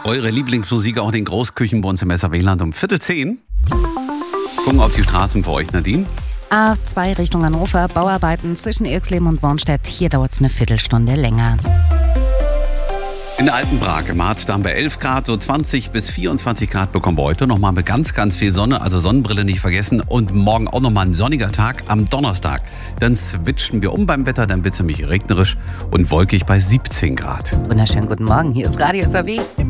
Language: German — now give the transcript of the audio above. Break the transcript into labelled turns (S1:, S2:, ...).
S1: Eure Lieblingsmusik auch in den Großküchen bei uns im SAW-Land um 9:45. Gucken auf die Straßen für euch, Nadine.
S2: A2 Richtung Hannover, Bauarbeiten zwischen Irxleben und Bornstedt. Hier dauert es eine Viertelstunde länger.
S1: In der Altenbrake im Harz, da haben wir 11 Grad, so 20 bis 24 Grad bekommen wir heute. Nochmal mit ganz, ganz viel Sonne, also Sonnenbrille nicht vergessen. Und morgen auch nochmal ein sonniger Tag am Donnerstag. Dann switchen wir um beim Wetter, dann wird es nämlich regnerisch und wolkig bei 17 Grad.
S2: Wunderschönen guten Morgen, hier ist Radio SAW.